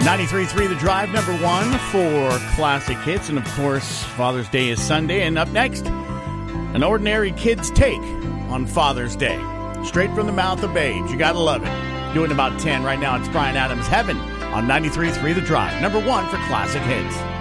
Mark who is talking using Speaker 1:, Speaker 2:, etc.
Speaker 1: 93.3 The Drive, number one for classic hits. And, of course, Father's Day is Sunday. And up next, an ordinary kid's take on Father's Day. Straight from the mouth of babes. You gotta love it. Doing about 10 right now. It's Bryan Adams' Heaven on 93.3 The Drive, number one for classic hits.